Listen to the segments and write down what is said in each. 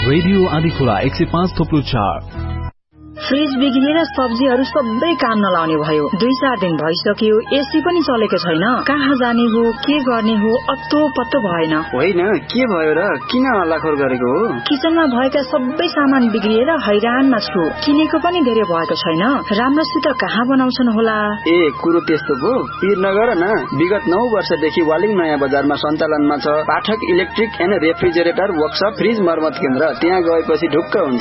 Radio Andhikhola 105.4। Fridge बिग्रिएर सब्जीहरू सबै काम नलाउने भयो। 2-4 दिन भइसक्यो, एसी पनि चलेको छैन। कहाँ जाने हो, के गर्ने हो, अत्तो पत्तो भएन। होइन, के भयो र? किन हल्लाखोर गरेको हो? किचनमा भएका सबै सामान बिग्रिएर हैरानमा छु। किनेको पनि धेरै भएको छैन। राम्रोसित कहाँ बनाउँछन् होला? कुरो त्यस्तो पो। पिर नगर न। विगत 9 वर्षदेखि वालिङ नयाँ बजारमा सञ्चालनमा छ पाठक electric and refrigerator workshop fridge मर्मत केन्द्र। त्यहाँ गएपछि ढुक्क हुन्छ।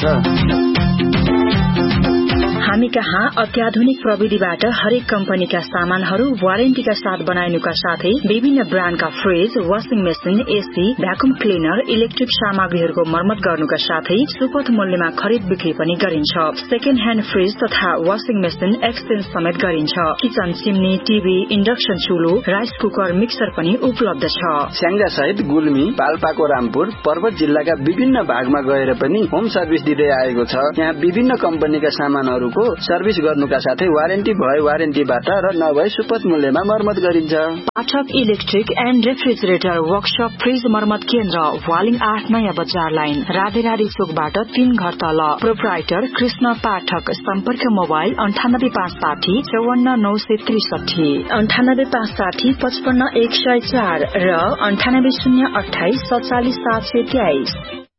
हामी कहाँ अत्याधुनिक प्रविधिबाट हरेक कम्पनीका सामानहरू वारेन्टीका साथ बनाइनुका साथै विभिन्न ब्रान्डका fridge, washing machine, AC, vacuum cleaner, electric सामग्रीहरूको मर्मत गर्नुका साथै सुपथ मूल्यमा खरिद बिक्री पनि गरिन्छ। सेकेन्ड ह्यान्ड फ्रिज तथा वाशिङ मेसिन एक्सचेन्ज समेत गरिन्छ। Kitchen chimney, TV, induction चुलो, rice cooker, mixer पनि उपलब्ध छ। स्याङ्जा सहित गुल्मी, पाल्पाको रामपुर, पर्वत जिल्लाका विभिन्न भागमा गएर पनि होम सर्भिस दिँदै आएको छ। यहाँ विभिन्न कम्पनीका सामानहरू सर्भिस गर्नुका साथै वारेन्टी भए वारेन्टीबाट र नभए सुपथ मूल्यमा मर्मत गरिन्छ। पाठक electric and refrigerator workshop fridge मर्मत केन्द्र, वालिङ 8 नयाँ बजार लाइन, राधेराधी चोकबाट 3 घर तल। प्रोप्राइटर कृष्ण पाठक। सम्पर्क मोबाइल 98560 54963, 98560 55104 र 98028 47723।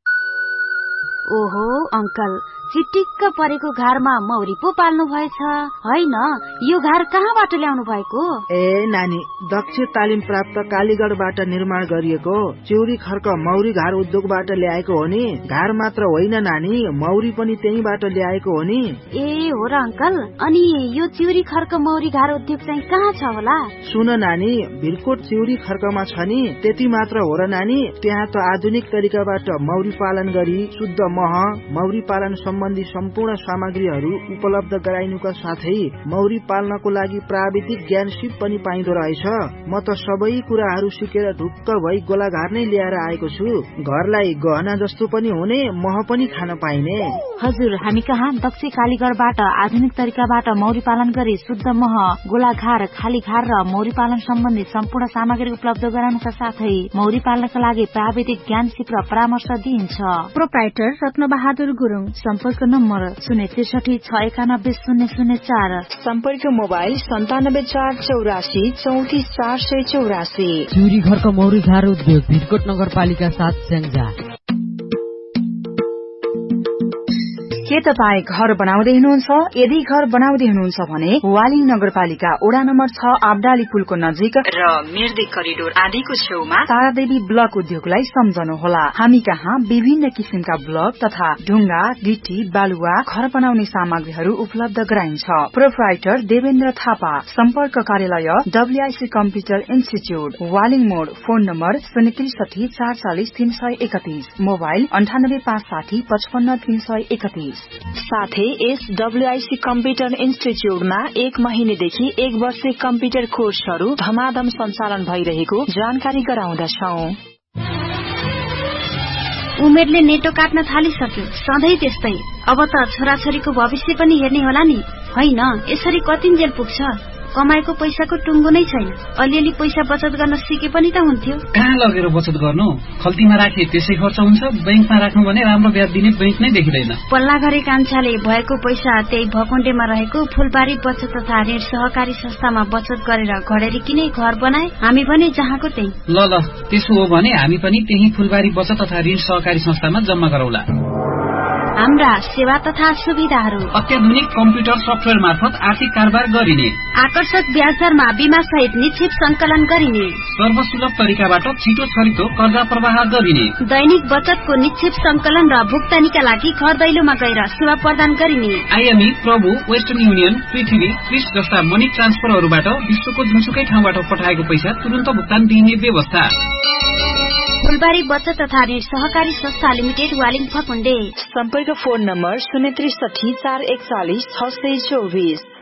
ओहो अंकल, चिटिक्क परेको घरमा मौरी पो पाल्नु भएछ होइन? यो घर कहाँबाट ल्याउनु भएको? नानी, दक्ष तालिम प्राप्त कालीगढबाट निर्माण गरिएको चिउरी खर्क मौरी घर उद्योगबाट ल्याएको हो नि। घर मात्र होइन नानी, मौरी पनि त्यहीबाट ल्याएको हो नि। हो र अंकल, अनि यो चिउरी खर्क मौरी घर उद्योग चाहिँ कहाँ छ होला? सुन नानी, भिरकोट चिउरी खर्कमा छ नि। त्यति मात्र हो र नानी, त्यहाँ त आधुनिक तरिकाबाट मौरी पालन गरी शुद्ध मह, मौरी पालन सम्बन्धी सम्पूर्ण सामग्रीहरू उपलब्ध गराइनुका साथै मौरी पाल्नको लागि प्राविधिक ज्ञान सिप पनि पाइँदो रहेछ। म त सबै कुराहरू सिकेर ढुक्क भई गोलाघार नै लिएर आएको छु। घरलाई गहना जस्तो पनि हुने, मह पनि खान पाइने। हजुर, हामी कहाँ दक्ष कालीगढबाट आधुनिक तरिकाबाट मौरी पालन गरी शुद्ध मह, गोलाघार, खालीघार र मौरी पालन सम्बन्धी सम्पूर्ण सामग्री उपलब्ध गराउनुका साथै मौरी पाल्नका लागि प्राविधिक ज्ञान सिप र परामर्श दिइन्छ। प्रोप्राइटर रत्नबहादुर गुरुङ। सम्पर्क नम्बर 063 691 004। सम्पर्क मोबाइल 97 484 34 484। चिउरी घरको मौरी घर उद्योग, भिरकोट नगरपालिका 7, स्याङ्जा। के तपाईँ घर बनाउँदै हुनुहुन्छ? यदि घर बनाउँदै हुनुहुन्छ भने वालिङ नगरपालिका वडा नम्बर 6 आब्डाली पुलको नजिक र मिर्दी करिडोर आदिको छेउमा तारादेवी ब्लक उद्योगलाई सम्झनुहोला। हामी कहाँ विभिन्न किसिमका ब्लक तथा ढुङ्गा, गिटी, बालुवा, घर बनाउने सामग्रीहरू उपलब्ध गराइन्छ। प्रोप्राइटर देवेन्द्र थापा। सम्पर्क कार्यालय WIC कम्प्युटर इन्स्टिच्युट, वालिङ मोड। Phone number 063 440 331, mobile 98560 55 331। साथै यस WIC कम्प्युटर इन्स्टिच्युटमा 1 महिनेदेखि 1 वर्षे कम्प्युटर कोर्सहरू धमाधम सञ्चालन भइरहेको जानकारी गराउँदछौं। उमेरले नेटो काट्न थालिसक्यो, सधैँ त्यस्तै। अब त छोराछोरीको भविष्य पनि हेर्ने होला नि, होइन? यसरी कतिन्जेल पुग्छ? कमाएको पैसाको टुङ्गो नै छैन। अलिअलि पैसा बचत गर्न सिके पनि त हुन्थ्यो। कहाँ लगेर बचत गर्नु? खल्तीमा राखे त्यसै खर्च हुन्छ। बैंकमा राख्नु भने राम्रो ब्याज दिने बैंक नै देखिँदैन। पल्ला घरे कान्छाले भएको पैसा त्यही भकुण्डेमा रहेको फुलबारी बचत तथा ऋण सहकारी संस्थामा बचत गरेर घडेरी किने घर बनाए। हामी भने जहाँको त्यही। ल त्यसो हो भने हामी पनि त्यही फुलबारी बचत तथा ऋण सहकारी संस्थामा जम्मा गरौला। हाम्रा सेवा तथा सुविधाहरू अत्याधुनिक कम्प्युटर सफ्टवेयर मार्फत आर्थिक कारोबार गरिने, आकर्षक ब्याज दरमा बीमा सहित निश्चित संकलन गरिने, सर्वसुलभ तरिकाबाट छिटो छरितो कर्जा प्रवाह गरिने, दैनिक बचतको निश्चित संकलन र भुक्तानीका लागि घर दैलोमा गएर सेवा प्रदान गरिने, IME, प्रभु, वेस्टर्न युनियन, पृथ्वी, क्रिस जस्ता मनी ट्रान्सफरहरूबाट विश्वको जुनसुकै ठाउँबाट पठाएको पैसा तुरन्त भुक्तान दिने व्यवस्था। फुलबारी बचत तथा ऋण सहकारी संस्था लिमिटेड, वालिङ फकुण्डे। सम्पर्क फोन नम्बर 063 441 624।